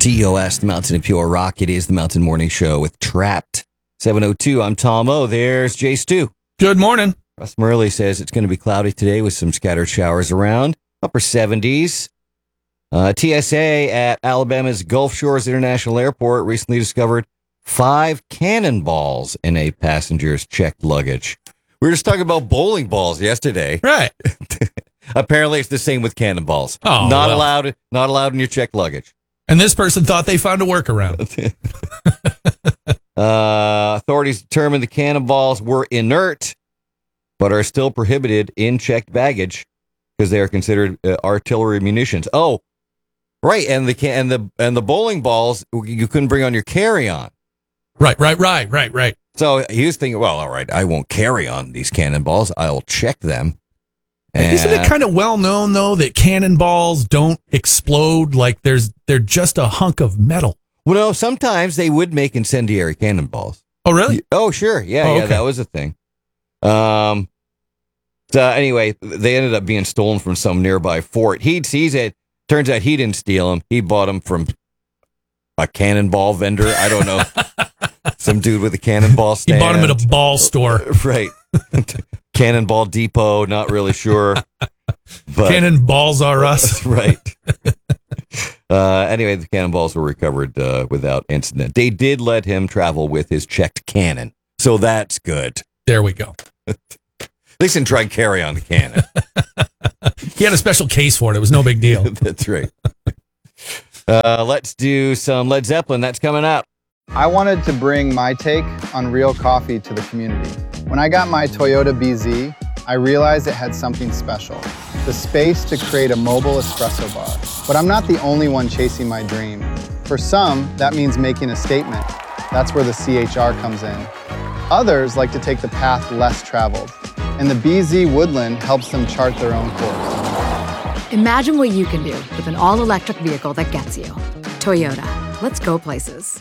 TOS, the Mountain of Pure Rock. It is the Mountain Morning Show with Trapped. 7:02, I'm Tom O. There's Jay Stu. Good morning. Russ Murley says it's going to be cloudy today with some scattered showers around. Upper 70s. TSA at Alabama's Gulf Shores International Airport recently discovered 5 cannonballs in a passenger's checked luggage. We were just talking about bowling balls yesterday. Right. Apparently, it's the same with cannonballs. Oh, not allowed in your checked luggage. And this person thought they found a workaround. Authorities determined the cannonballs were inert, but are still prohibited in checked baggage because they are considered artillery munitions. Oh, right, and the bowling balls you couldn't bring on your carry-on. Right. So he was thinking, well, all right, I won't carry on these cannonballs. I'll check them. Isn't it kind of well known, though, that cannonballs don't explode like they're just a hunk of metal? Well, no, sometimes they would make incendiary cannonballs. Oh, really? Oh, sure. Yeah, okay. That was a thing. So anyway, they ended up being stolen from some nearby fort. He sees it. Turns out he didn't steal them. He bought them from a cannonball vendor. I don't know. Some dude with a cannonball stand. He bought them at a ball store. Right. Cannonball Depot, not really sure. But Cannonballs are us. Right. Anyway, the cannonballs were recovered without incident. They did let him travel with his checked cannon. So that's good. There we go. At least didn't try and carry on the cannon. He had a special case for it. It was no big deal. That's right. Let's do some Led Zeppelin. That's coming up. I wanted to bring my take on real coffee to the community. When I got my Toyota BZ, I realized it had something special, the space to create a mobile espresso bar. But I'm not the only one chasing my dream. For some, that means making a statement. That's where the CHR comes in. Others like to take the path less traveled, and the BZ Woodland helps them chart their own course. Imagine what you can do with an all-electric vehicle that gets you. Toyota. Let's go places.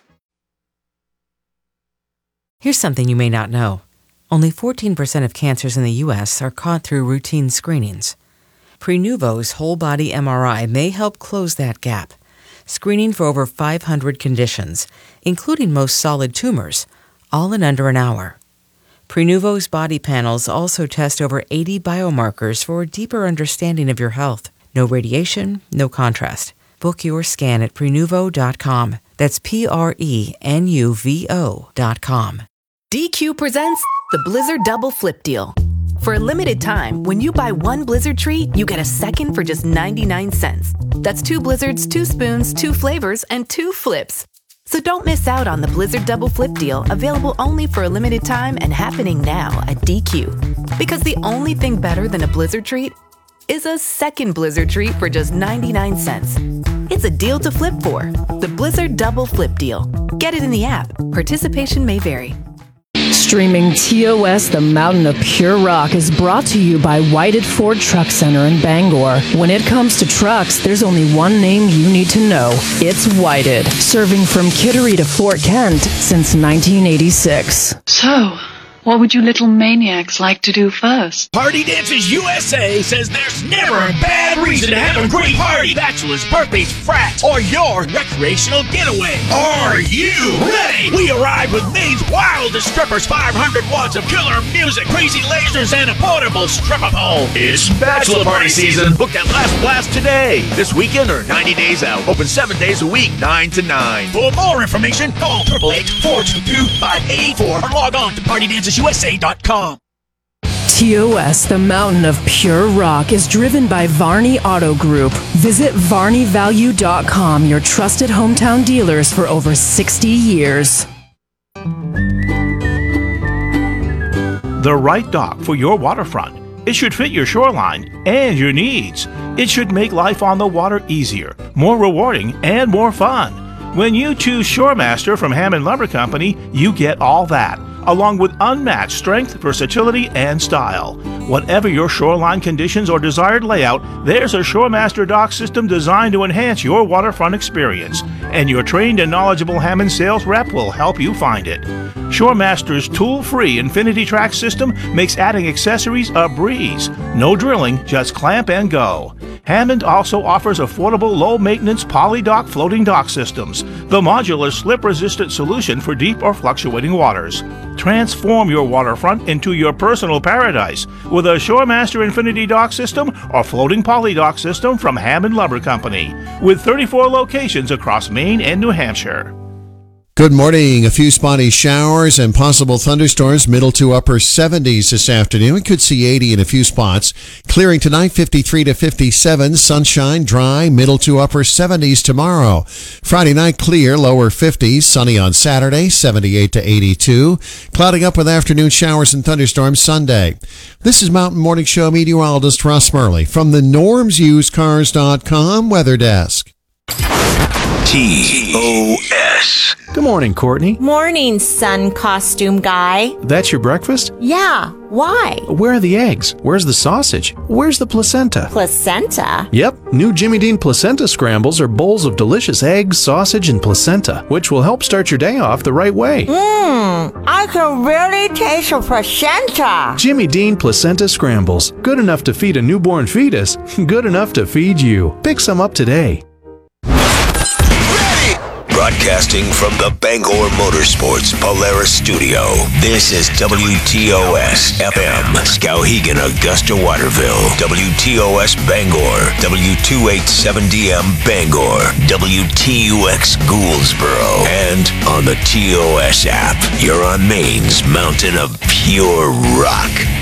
Here's something you may not know. Only 14% of cancers in the U.S. are caught through routine screenings. Prenuvo's whole-body MRI may help close that gap, screening for over 500 conditions, including most solid tumors, all in under an hour. Prenuvo's body panels also test over 80 biomarkers for a deeper understanding of your health. No radiation, no contrast. Book your scan at Prenuvo.com. That's Prenuvo.com. DQ presents the Blizzard Double Flip Deal. For a limited time, when you buy one Blizzard treat, you get a second for just 99 cents. That's 2 Blizzards, 2 spoons, 2 flavors, and 2 flips. So don't miss out on the Blizzard Double Flip Deal, available only for a limited time and happening now at DQ. Because the only thing better than a Blizzard treat is a second Blizzard treat for just 99 cents. It's a deal to flip for. The Blizzard Double Flip Deal. Get it in the app. Participation may vary. Streaming TOS, the Mountain of Pure Rock, is brought to you by Whited Ford Truck Center in Bangor. When it comes to trucks, there's only one name you need to know. It's Whited, serving from Kittery to Fort Kent since 1986. So, what would you little maniacs like to do first? Party Dancers USA says there's never a bad reason to have a great party. Bachelor's, birthdays, frats, or your recreational getaway. Are you ready? We arrive with Maine's wildest strippers, 500 watts of killer music, crazy lasers, and a portable stripper pole. It's bachelor party season. Book that last blast today, this weekend, or 90 days out. Open 7 days a week, 9 to 9. For more information, call 888-422-5884 or log on to partydancersusa.com. TOS, the Mountain of Pure Rock, is driven by Varney Auto Group. Visit VarneyValue.com, your trusted hometown dealers for over 60 years. The right dock for your waterfront. It should fit your shoreline and your needs. It should make life on the water easier, more rewarding, and more fun. When you choose Shoremaster from Hammond Lumber Company, you get all that, along with unmatched strength, versatility, and style. Whatever your shoreline conditions or desired layout, there's a Shoremaster dock system designed to enhance your waterfront experience, and your trained and knowledgeable Hammond sales rep will help you find it. Shoremaster's tool-free Infinity Track system makes adding accessories a breeze. No drilling, just clamp and go. Hammond also offers affordable low-maintenance polydock floating dock systems, the modular slip-resistant solution for deep or fluctuating waters. Transform your waterfront into your personal paradise with a ShoreMaster Infinity Dock System or floating polydock system from Hammond Lumber Company, with 34 locations across Maine and New Hampshire. Good morning. A few spotty showers and possible thunderstorms, middle to upper 70s this afternoon. We could see 80 in a few spots. Clearing tonight, 53 to 57. Sunshine, dry, middle to upper 70s tomorrow. Friday night, clear, lower 50s. Sunny on Saturday, 78 to 82. Clouding up with afternoon showers and thunderstorms Sunday. This is Mountain Morning Show meteorologist Russ Murley from the NormsUsedCars.com Weather Desk. TOS. Good morning, Courtney. Morning, sun costume guy. That's your breakfast? Yeah, why? Where are the eggs? Where's the sausage? Where's the placenta? Placenta? Yep, new Jimmy Dean Placenta Scrambles are bowls of delicious eggs, sausage, and placenta, which will help start your day off the right way. I can really taste a placenta. Jimmy Dean Placenta Scrambles. Good enough to feed a newborn fetus, good enough to feed you. Pick some up today. Broadcasting from the Bangor Motorsports Polaris Studio, this is WTOS FM, Skowhegan, Augusta, Waterville, WTOS Bangor, W287DM Bangor, WTUX Gouldsboro, and on the TOS app. You're on Maine's mountain of pure rock.